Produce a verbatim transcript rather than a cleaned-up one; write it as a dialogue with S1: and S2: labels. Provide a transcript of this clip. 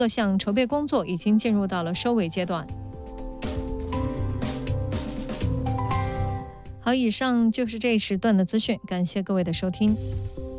S1: 各项筹备工作已经进入到了收尾阶段。好，以上就是这一时段的资讯，感谢各位的收听。